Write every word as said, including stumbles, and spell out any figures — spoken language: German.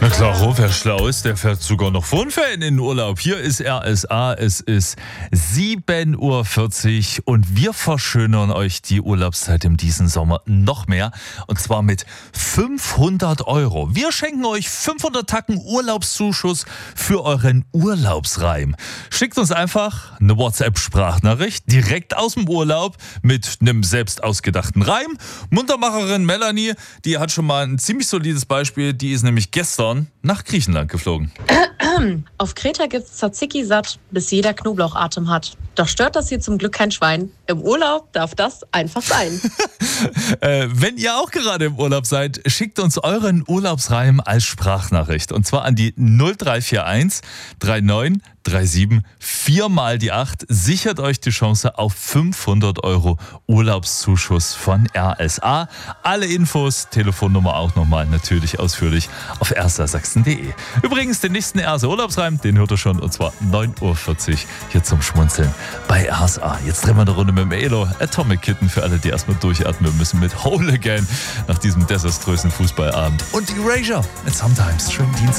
Na klar, wer schlau ist, der fährt sogar noch vor den Ferien in den Urlaub. Hier ist R S A, es ist sieben Uhr vierzig und wir verschönern euch die Urlaubszeit in diesem Sommer noch mehr. Und zwar mit fünfhundert Euro. Wir schenken euch fünfhundert Tacken Urlaubszuschuss für euren Urlaubsreim. Schickt uns einfach eine WhatsApp-Sprachnachricht direkt aus dem Urlaub mit einem selbst ausgedachten Reim. Muntermacherin Melanie, die hat schon mal ein ziemlich solides Beispiel. Die ist nämlich gestern nach Griechenland geflogen. Auf Kreta gibt's Tzatziki satt, bis jeder Knoblauch Atem hat. Doch stört das hier zum Glück kein Schwein. Im Urlaub darf das einfach sein. äh, wenn ihr auch gerade im Urlaub seid, schickt uns euren Urlaubsreim als Sprachnachricht. Und zwar an die null drei vier eins drei neun drei sieben vier mal die acht. Sichert euch die Chance auf fünfhundert Euro Urlaubszuschuss von R S A. Alle Infos, Telefonnummer auch nochmal natürlich ausführlich auf r s a sachsen punkt d e. Übrigens, den nächsten R S A Urlaubsreim, den hört ihr schon, und zwar neun Uhr vierzig hier zum Schmunzeln bei R S A. Jetzt drehen wir eine Runde mit dem Elo. Atomic Kitten für alle, die erstmal durchatmen müssen mit Whole Again nach diesem desaströsen Fußballabend. Und Erasure. And sometimes. Schönen Dienstag.